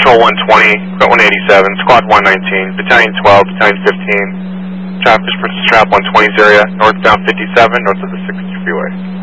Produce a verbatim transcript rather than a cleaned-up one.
Patrol one twenty, one eighty-seven, Squad one nineteen, Battalion twelve, Battalion fifteen, Traffic Princess Trap one twenty's area, northbound fifty-seven, north of the sixty freeway.